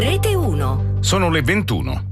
Rete 1. Sono le 21.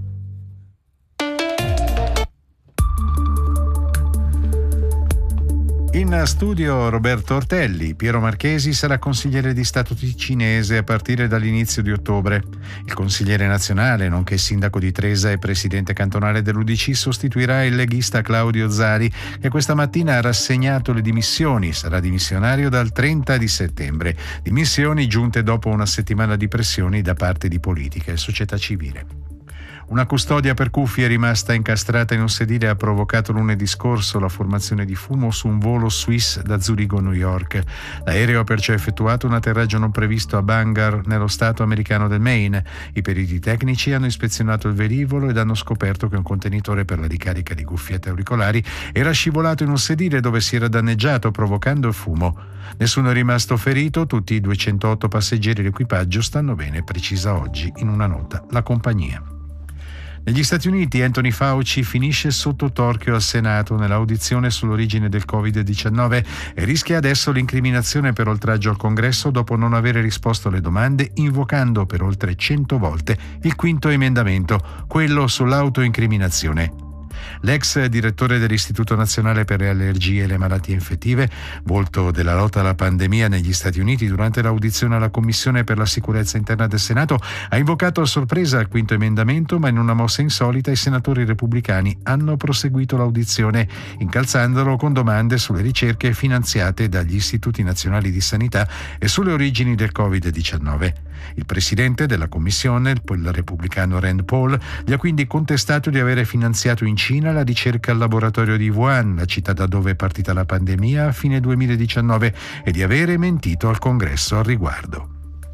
In studio Roberto Ortelli. Piero Marchesi sarà consigliere di Stato ticinese a partire dall'inizio di ottobre. Il consigliere nazionale, nonché sindaco di Tresa e presidente cantonale dell'UDC, sostituirà il leghista Claudio Zari, che questa mattina ha rassegnato le dimissioni. Sarà dimissionario dal 30 di settembre. Dimissioni giunte dopo una settimana di pressioni da parte di politica e società civile. Una custodia per cuffie rimasta incastrata in un sedile ha provocato lunedì scorso la formazione di fumo su un volo Swiss da Zurigo a New York. L'aereo ha perciò effettuato un atterraggio non previsto a Bangor, nello stato americano del Maine. I periti tecnici hanno ispezionato il velivolo ed hanno scoperto che un contenitore per la ricarica di cuffiette auricolari era scivolato in un sedile dove si era danneggiato, provocando il fumo. Nessuno è rimasto ferito, tutti i 208 passeggeri e l'equipaggio stanno bene, precisa oggi in una nota la compagnia. Negli Stati Uniti Anthony Fauci finisce sotto torchio al Senato nell'audizione sull'origine del Covid-19 e rischia adesso l'incriminazione per oltraggio al Congresso dopo non avere risposto alle domande, invocando per oltre 100 volte il quinto emendamento, quello sull'autoincriminazione. L'ex direttore dell'Istituto Nazionale per le Allergie e le Malattie Infettive, volto della lotta alla pandemia negli Stati Uniti, durante l'audizione alla Commissione per la Sicurezza Interna del Senato, ha invocato a sorpresa il quinto emendamento, ma in una mossa insolita i senatori repubblicani hanno proseguito l'audizione, incalzandolo con domande sulle ricerche finanziate dagli Istituti Nazionali di Sanità e sulle origini del Covid-19. Il presidente della Commissione, il repubblicano Rand Paul, gli ha quindi contestato di avere finanziato in Cina la ricerca al laboratorio di Wuhan, la città da dove è partita la pandemia, a fine 2019 e di avere mentito al Congresso al riguardo.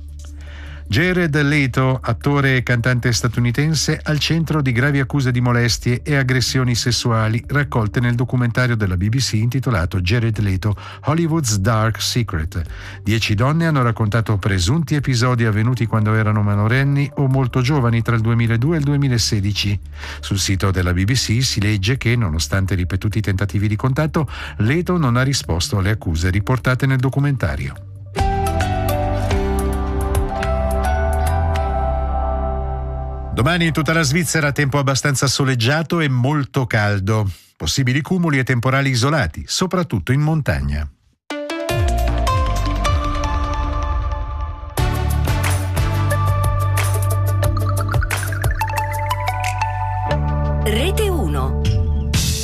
Jared Leto, attore e cantante statunitense, al centro di gravi accuse di molestie e aggressioni sessuali raccolte nel documentario della BBC intitolato Jared Leto, Hollywood's Dark Secret. 10 donne hanno raccontato presunti episodi avvenuti quando erano minorenni o molto giovani tra il 2002 e il 2016. Sul sito della BBC si legge che, nonostante ripetuti tentativi di contatto, Leto non ha risposto alle accuse riportate nel documentario. Domani in tutta la Svizzera tempo abbastanza soleggiato e molto caldo. Possibili cumuli e temporali isolati, soprattutto in montagna. Rete